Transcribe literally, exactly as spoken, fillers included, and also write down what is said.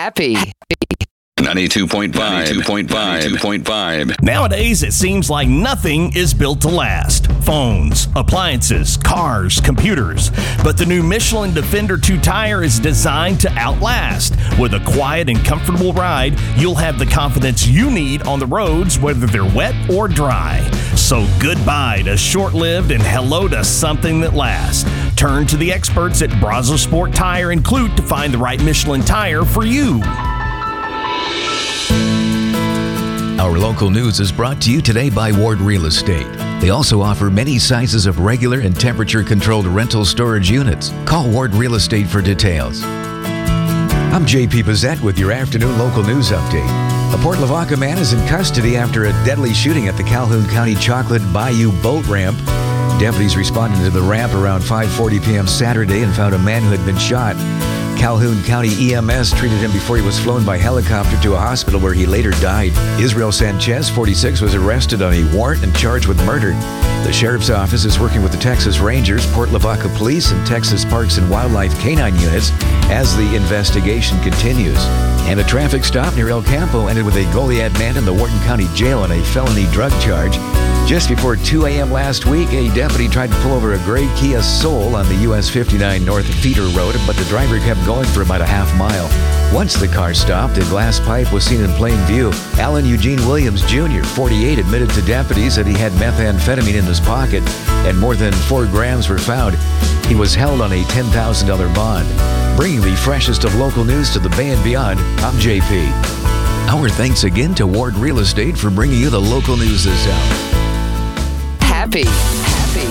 Happy. ninety-two point five. ninety-two point five. ninety-two point five. Nowadays, it seems like nothing is built to last. Phones, appliances, cars, computers. But the new Michelin Defender two tire is designed to outlast. With a quiet and comfortable ride, you'll have the confidence you need on the roads, whether they're wet or dry. So goodbye to short-lived and hello to something that lasts. Turn to the experts at Brazos Sport Tire and Clute to find the right Michelin tire for you. Our local news is brought to you today by Ward Real Estate. They also offer many sizes of regular and temperature-controlled rental storage units. Call Ward Real Estate for details. I'm J P Pizzette with your afternoon local news update. A Port Lavaca man is in custody after a deadly shooting at the Calhoun County Chocolate Bayou boat ramp. Deputies responded to the ramp around five forty p.m. Saturday and found a man who had been shot. Calhoun County E M S treated him before he was flown by helicopter to a hospital where he later died. Israel Sanchez, forty-six, was arrested on a warrant and charged with murder. The Sheriff's Office is working with the Texas Rangers, Port Lavaca Police, and Texas Parks and Wildlife Canine units as the investigation continues. And a traffic stop near El Campo ended with a Goliad man in the Wharton County Jail on a felony drug charge. Just before two a.m. last week, a deputy tried to pull over a gray Kia Soul on the U S fifty-nine North Feeder Road, but the driver kept going for about a half mile. Once the car stopped, a glass pipe was seen in plain view. Alan Eugene Williams, Junior, forty-eight, admitted to deputies that he had methamphetamine in his pocket and more than four grams were found. He was held on a ten thousand dollars bond. Bringing the freshest of local news to the Bay and beyond, I'm J P. Our thanks again to Ward Real Estate for bringing you the local news this hour. Happy.